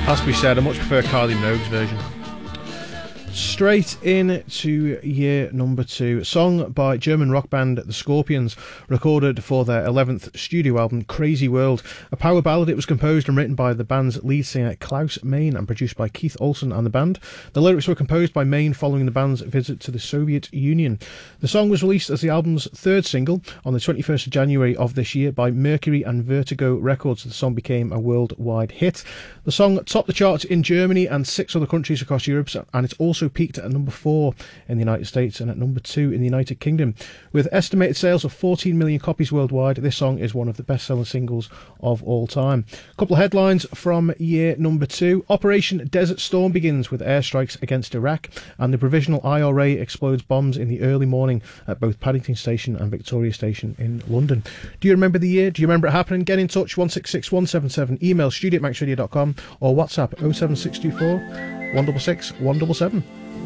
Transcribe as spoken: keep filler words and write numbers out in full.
Has to be said, I much prefer Kylie Minogue's version. Straight in to year number two. A song by German rock band The Scorpions, recorded for their eleventh studio album Crazy World. A power ballad, it was composed and written by the band's lead singer Klaus Meine and produced by Keith Olsen and the band. The lyrics were composed by Meine following the band's visit to the Soviet Union. The song was released as the album's third single on the twenty-first of January of this year by Mercury and Vertigo Records. The song became a worldwide hit. The song topped the charts in Germany and six other countries across Europe, and it's also peaked at number four in the United States and at number two in the United Kingdom. With estimated sales of fourteen million copies worldwide, this song is one of the best-selling singles of all time. A couple of headlines from year number two. Operation Desert Storm begins with airstrikes against Iraq, and the Provisional I R A explodes bombs in the early morning at both Paddington Station and Victoria Station in London. Do you remember the year? Do you remember it happening? Get in touch, one six six one seven seven, email studio at max radio dot com or WhatsApp oh seven six two four, one six six, one seven seven.